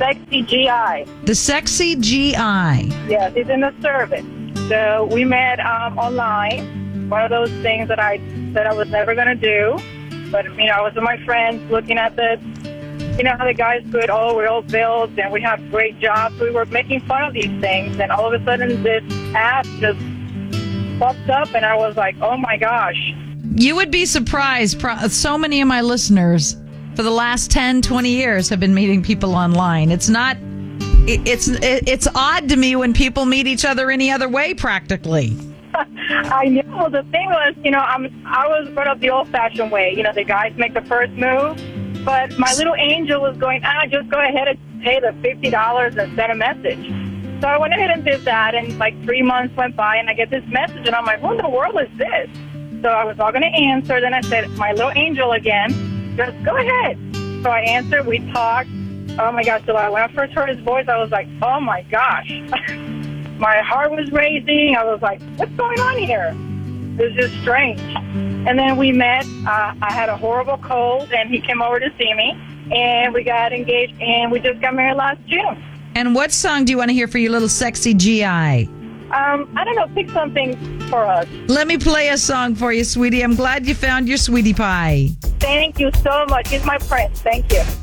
Sexy GI. The Sexy GI. Yes, he's in the service. So we met online. One of those things that I said I was never going to do. But, I was with my friends looking at how the guys could oil bills and we have great jobs. We were making fun of these things. And all of a sudden this app just popped up and I was like, oh my gosh. You would be surprised. So many of my listeners for the last 10, 20 years have been meeting people online. It's odd to me when people meet each other any other way practically. I know. The thing was, I was brought up the old-fashioned way. The guys make the first move. But my little angel was going, just go ahead and pay the $50 and send a message. So I went ahead and did that, and 3 months went by, and I get this message, and I'm like, what in the world is this? So I was all going to answer. Then I said, my little angel again, just go ahead. So I answered. We talked. Oh, my gosh. So when I first heard his voice, I was like, oh, my gosh. My heart was racing. I was like, what's going on here? It was just strange. And then we met. I had a horrible cold, and he came over to see me. And we got engaged, and we just got married last June. And what song do you want to hear for your little Sexy GI? I don't know. Pick something for us. Let me play a song for you, sweetie. I'm glad you found your sweetie pie. Thank you so much. He's my prince. Thank you.